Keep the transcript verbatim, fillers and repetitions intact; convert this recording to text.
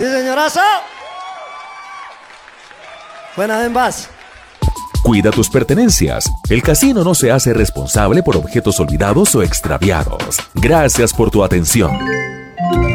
Sí, señorazo. Buenas en paz. Cuida tus pertenencias. El casino no se hace responsable por objetos olvidados o extraviados. Gracias por tu atención.